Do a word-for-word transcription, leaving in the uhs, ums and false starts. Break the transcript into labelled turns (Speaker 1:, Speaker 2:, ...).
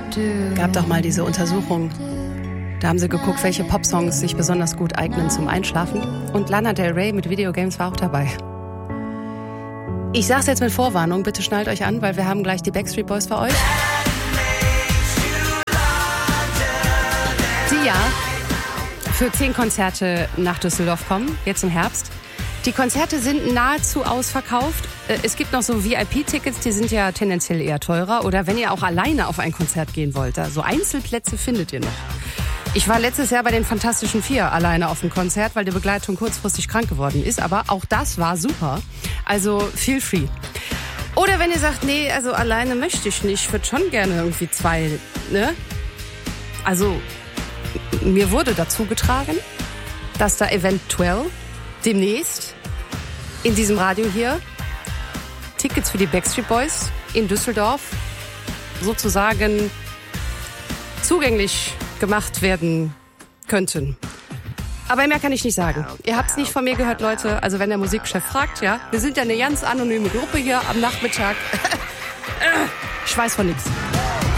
Speaker 1: Gab doch mal diese Untersuchung. Da haben sie geguckt, welche Popsongs sich besonders gut eignen zum Einschlafen. Und Lana Del Rey mit Videogames war auch dabei. Ich sag's jetzt mit Vorwarnung, bitte schnallt euch an, weil wir haben gleich die Backstreet Boys für euch. Die ja für zehn Konzerte nach Düsseldorf kommen, jetzt im Herbst. Die Konzerte sind nahezu ausverkauft. Es gibt noch so V I P-Tickets, die sind ja tendenziell eher teurer. Oder wenn ihr auch alleine auf ein Konzert gehen wollt, so Einzelplätze findet ihr noch. Ich war letztes Jahr bei den Fantastischen Vier alleine auf dem Konzert, weil die Begleitung kurzfristig krank geworden ist. Aber auch das war super. Also feel free. Oder wenn ihr sagt, nee, also alleine möchte ich nicht, ich würde schon gerne irgendwie zwei, ne? Also mir wurde dazu getragen, dass da eventuell demnächst in diesem Radio hier Tickets für die Backstreet Boys in Düsseldorf sozusagen zugänglich gemacht werden könnten. Aber mehr kann ich nicht sagen. Ihr habt es nicht von mir gehört, Leute. Also wenn der Musikchef fragt, ja, wir sind ja eine ganz anonyme Gruppe hier am Nachmittag. Ich weiß von nichts.